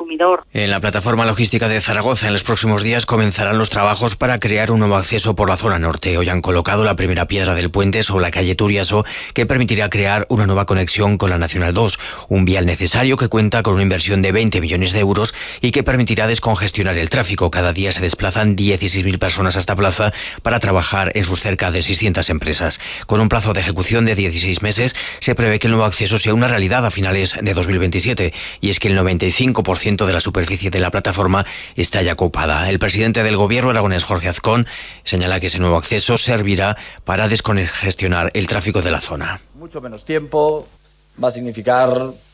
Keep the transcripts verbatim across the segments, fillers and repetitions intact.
consumidor. En la plataforma logística de Zaragoza, en los próximos días comenzarán los trabajos para crear un nuevo acceso por la zona norte. Hoy han colocado la primera piedra del puente sobre la calle Turiaso, que permitirá crear una nueva conexión con la Nacional dos, un vial necesario que cuenta con una inversión de veinte millones de euros y que permitirá descongestionar el tráfico. Cada día se desplazan dieciséis mil personas a esta plaza para trabajar en sus cerca de seiscientas empresas. Con un plazo de ejecución de dieciséis meses, se prevé que el nuevo acceso sea una realidad a finales de dos mil veintisiete, y es que el noventa y cinco por ciento de la superficie de la plataforma está ya ocupada. El presidente del Gobierno aragonés, Jorge Azcón, señala que ese nuevo acceso servirá para descongestionar el tráfico de la zona. Mucho menos tiempo, va a significar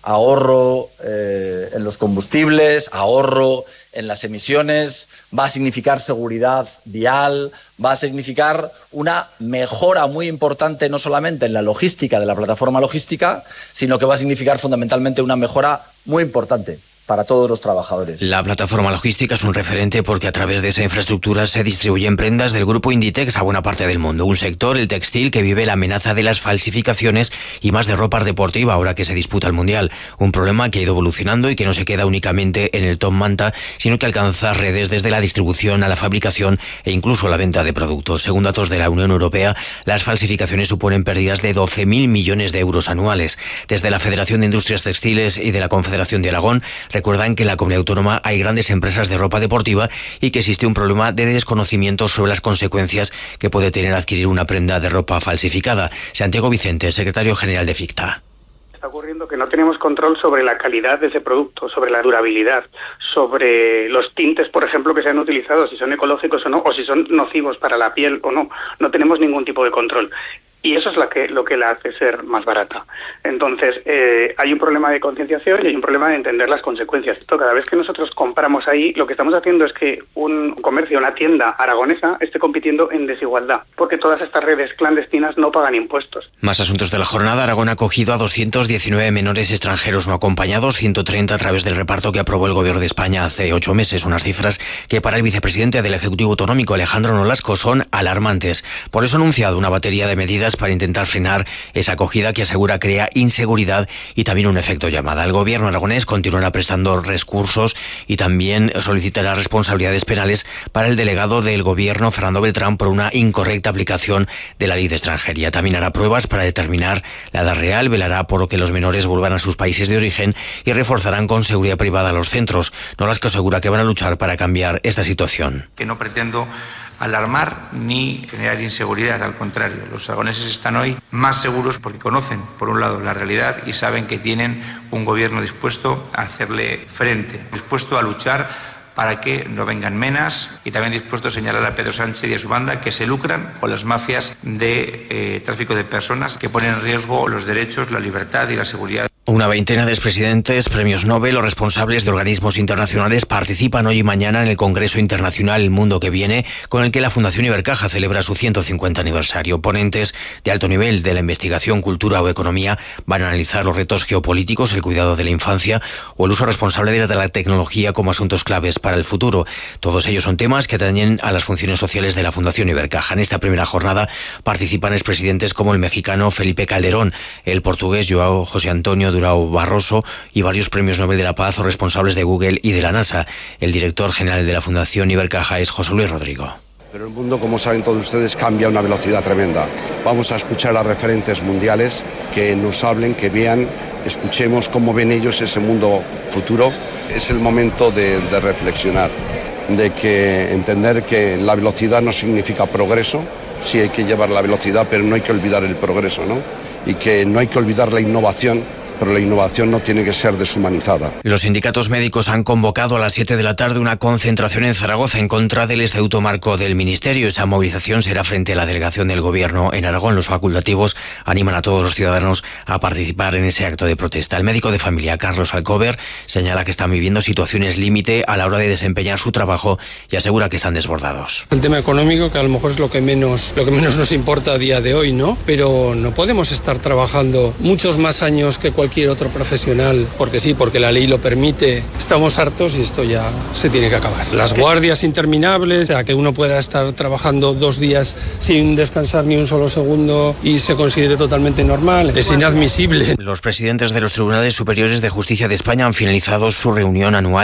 ahorro eh, en los combustibles, ahorro en las emisiones, va a significar seguridad vial, va a significar una mejora muy importante no solamente en la logística de la plataforma logística, sino que va a significar fundamentalmente una mejora muy importante para todos los trabajadores. La plataforma logística es un referente porque a través de esa infraestructura se distribuyen prendas del grupo Inditex a buena parte del mundo. Un sector, el textil, que vive la amenaza de las falsificaciones y más de ropa deportiva ahora que se disputa el Mundial. Un problema que ha ido evolucionando y que no se queda únicamente en el top manta, sino que alcanza redes desde la distribución a la fabricación e incluso la venta de productos. Según datos de la Unión Europea, las falsificaciones suponen pérdidas de doce mil millones de euros anuales. Desde la Federación de Industrias Textiles y de la Confederación de Aragón recuerdan que en la comunidad autónoma hay grandes empresas de ropa deportiva y que existe un problema de desconocimiento sobre las consecuencias que puede tener adquirir una prenda de ropa falsificada. Santiago Vicente, secretario general de FICTA. Está ocurriendo que no tenemos control sobre la calidad de ese producto, sobre la durabilidad, sobre los tintes, por ejemplo, que se han utilizado, si son ecológicos o no, o si son nocivos para la piel o no. No tenemos ningún tipo de control. Y eso es lo que, lo que la hace ser más barata. Entonces, eh, hay un problema de concienciación y hay un problema de entender las consecuencias. Esto, cada vez que nosotros compramos ahí, lo que estamos haciendo es que un comercio, una tienda aragonesa, esté compitiendo en desigualdad, porque todas estas redes clandestinas no pagan impuestos. Más asuntos de la jornada. Aragón ha acogido a doscientos diecinueve menores extranjeros no acompañados, ciento treinta a través del reparto que aprobó el Gobierno de España hace ocho meses. Unas cifras que para el vicepresidente del Ejecutivo Autonómico, Alejandro Nolasco, son alarmantes. Por eso ha anunciado una batería de medidas para intentar frenar esa acogida que asegura crea inseguridad y también un efecto llamada. El Gobierno aragonés continuará prestando recursos y también solicitará responsabilidades penales para el delegado del Gobierno, Fernando Beltrán, por una incorrecta aplicación de la ley de extranjería. También hará pruebas para determinar la edad real, velará por que los menores vuelvan a sus países de origen y reforzarán con seguridad privada los centros. Nolasco asegura que van a luchar para cambiar esta situación. Que no pretendo alarmar ni generar inseguridad, al contrario, los aragoneses están hoy más seguros porque conocen, por un lado, la realidad y saben que tienen un gobierno dispuesto a hacerle frente, dispuesto a luchar para que no vengan menas y también dispuesto a señalar a Pedro Sánchez y a su banda que se lucran con las mafias de eh, tráfico de personas que ponen en riesgo los derechos, la libertad y la seguridad. Una veintena de expresidentes, premios Nobel o responsables de organismos internacionales participan hoy y mañana en el Congreso Internacional El Mundo que Viene, con el que la Fundación Ibercaja celebra su ciento cincuenta aniversario. Ponentes de alto nivel de la investigación, cultura o economía van a analizar los retos geopolíticos, el cuidado de la infancia o el uso responsable de la tecnología como asuntos claves para el futuro. Todos ellos son temas que atañen a las funciones sociales de la Fundación Ibercaja. En esta primera jornada participan expresidentes como el mexicano Felipe Calderón, el portugués Joao José Antonio Durão Barroso y varios premios Nobel de la Paz o responsables de Google y de la NASA. El director general de la Fundación Ibercaja es José Luis Rodrigo. Pero el mundo, como saben todos ustedes, cambia a una velocidad tremenda. Vamos a escuchar a referentes mundiales que nos hablen, que vean, escuchemos cómo ven ellos ese mundo futuro. Es el momento de, de reflexionar, de que entender que la velocidad no significa progreso. Sí hay que llevar la velocidad, pero no hay que olvidar el progreso, ¿no? Y que no hay que olvidar la innovación, pero la innovación no tiene que ser deshumanizada. Los sindicatos médicos han convocado a las siete de la tarde una concentración en Zaragoza en contra del estatuto marco del Ministerio. Esa movilización será frente a la delegación del Gobierno en Aragón. Los facultativos animan a todos los ciudadanos a participar en ese acto de protesta. El médico de familia, Carlos Alcover, señala que están viviendo situaciones límite a la hora de desempeñar su trabajo y asegura que están desbordados. El tema económico, que a lo mejor es lo que menos, lo que menos nos importa a día de hoy, ¿no? Pero no podemos estar trabajando muchos más años que cualquier cualquier otro profesional, porque sí, porque la ley lo permite. Estamos hartos y esto ya se tiene que acabar. Las guardias interminables, o sea, que uno pueda estar trabajando dos días sin descansar ni un solo segundo y se considere totalmente normal, es inadmisible. Los presidentes de los Tribunales Superiores de Justicia de España han finalizado su reunión anual